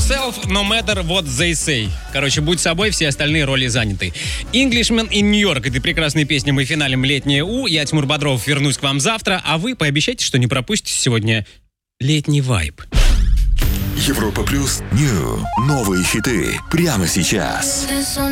yourself, no matter what they say. Короче, будь собой, все остальные роли заняты. Englishman in New York. Этой прекрасной песней мы финалем «Летнее У». Я, Тимур Бодров, вернусь к вам завтра, а вы пообещайте, что не пропустите сегодня летний вайб. Европа Плюс Нью. Новые хиты прямо сейчас.